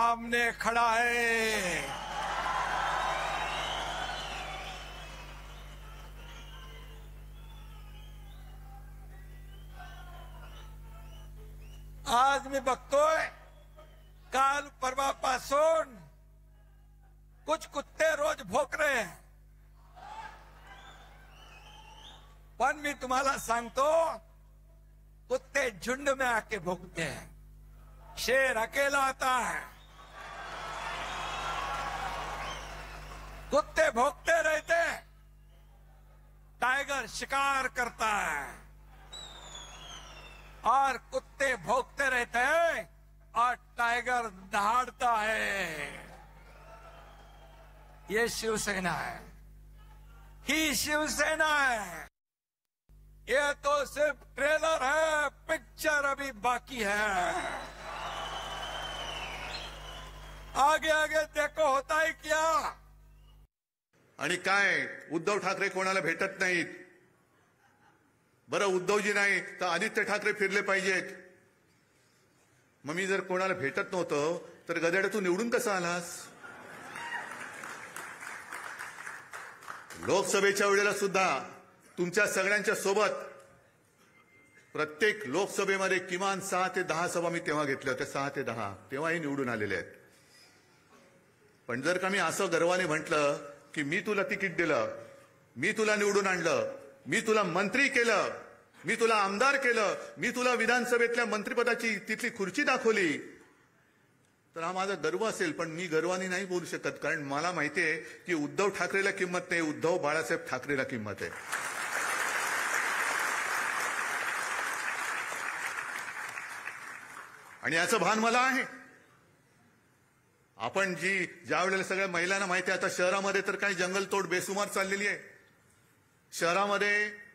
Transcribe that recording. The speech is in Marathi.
सामने खड़ा है। आज मी बघतोय काल परवापासून कुछ कुत्ते रोज भोक रहे हैं, पण मी तुम्हाला सांगतो कुत्ते झुंड में आके भोगते हैं, शेर अकेला आता है। कुत्ते भोगते रहते, टाइगर शिकार करता है और कुत्ते भोगते रहते हैं और टाइगर दहाड़ता है। ये शिवसेना है, ही शिवसेना है। ये तो सिर्फ ट्रेलर है, पिक्चर अभी बाकी है। आगे आगे देखो होता है क्या। आणि काय उद्धव ठाकरे कोणाला भेटत नाहीत। बरं उद्धवजी नाही तर आदित्य ठाकरे फिरले पाहिजेत। मग मी जर कोणाला भेटत नव्हतो तर गदेडा तू निवडून कसा आलास। लोकसभेच्या वेळेला सुद्धा तुमच्या सगळ्यांच्या सोबत प्रत्येक लोकसभेमध्ये किमान 6 ते 10 सभा मी तेव्हा घेतल्या होत्या, 6 ते 10 तेव्हाही निवडून आलेले आहेत। पण जर का मी असं गर्वाने म्हटलं की मी तुला तिकीट दिलं, मी तुला निवडून आणलं, मी तुला मंत्री केलं, मी तुला आमदार केलं, मी तुला विधानसभेतल्या मंत्रिपदाची तिथली खुर्ची दाखवली, तर हा माझा गर्व असेल। पण मी गर्वाने नाही बोलू शकत, कारण मला माहितीये की उद्धव ठाकरेला किंमत नाही, उद्धव बाळासाहेब ठाकरेला किंमत आहे। आणि याचं भान मला आहे। आपण ज्या वेळेला सगळ्या महिलांना माहिती आहे, आता शहरामध्ये तर काही जंगलतोड बेसुमार चाललेली आहे। शहरामध्ये